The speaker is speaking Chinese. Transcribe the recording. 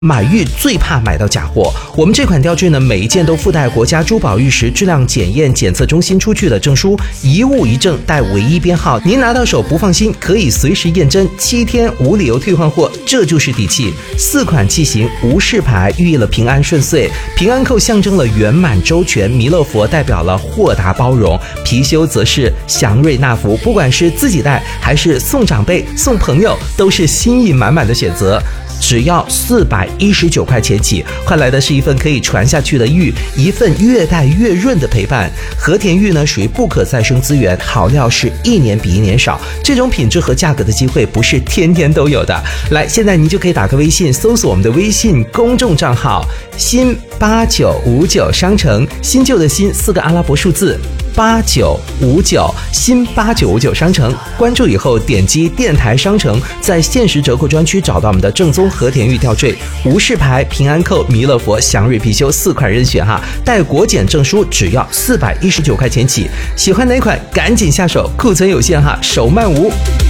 买玉最怕买到假货，我们这款吊坠呢，每一件都附带国家珠宝玉石质量检验检测中心出具的证书，一物一证带唯一编号，您拿到手不放心，可以随时验真，7天无理由退换货，这就是底气。4款器型，无事牌寓意了平安顺遂，平安扣象征了圆满周全，弥勒佛代表了豁达包容，貔貅则是祥瑞纳福，不管是自己戴还是送长辈送朋友，都是心意满满的选择。只要419块钱起，换来的是一份可以传下去的玉，一份越戴越润的陪伴。和田玉呢，属于不可再生资源，好料是一年比一年少，这种品质和价格的机会不是天天都有的。来，现在您就可以打个微信，搜索我们的微信公众账号新8959商城，新旧的新4个阿拉伯数字8959，新8959商城，关注以后点击电台商城，在限时折扣专区找到我们的正宗和田玉吊坠，无事牌、平安扣、弥勒佛、祥瑞貔貅4款任选哈，带国检证书只要419块钱起，喜欢哪款赶紧下手，库存有限哈，手慢无。